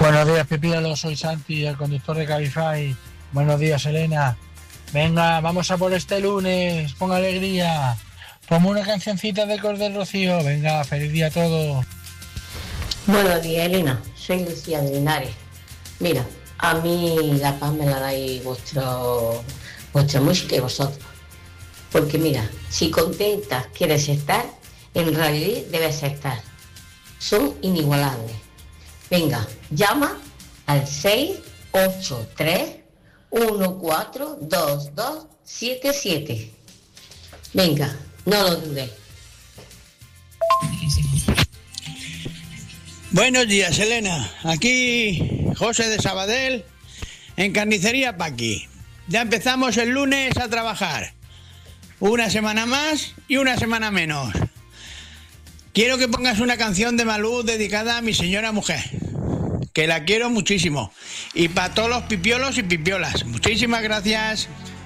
Buenos días, Pipíalo, soy Santi, el conductor de Cabify. Buenos días, Elena. Venga, vamos a por este lunes, con alegría. Ponme una cancioncita de Cordel Rocío. Venga, feliz día a todos. Buenos días, Elena. Soy Lucía de Linares. Mira, a mí la paz me la dais vuestra música y vosotros. Porque mira, si contenta quieres estar, en realidad debes estar. Son inigualables. Venga, llama al 683-142277. Venga, no lo dudes. Buenos días, Elena. Aquí José de Sabadell, en Carnicería Paqui. Ya empezamos el lunes a trabajar. Una semana más y una semana menos. Quiero que pongas una canción de Malú dedicada a mi señora mujer, que la quiero muchísimo. Y para todos los pipiolos y pipiolas. Muchísimas gracias.